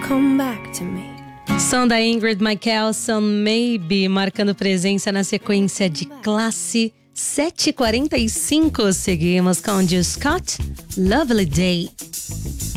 come back to me. Som da Ingrid Michaelson, Maybe, marcando presença na sequência de Classe 7h45. Seguimos com Jill Scott, Lovely Day.